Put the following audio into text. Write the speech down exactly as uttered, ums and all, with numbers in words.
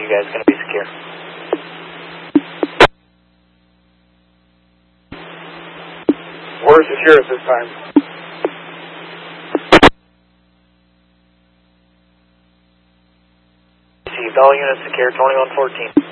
you guys going to be secure. We're secure at this time. Received. All units secure, twenty-one fourteen.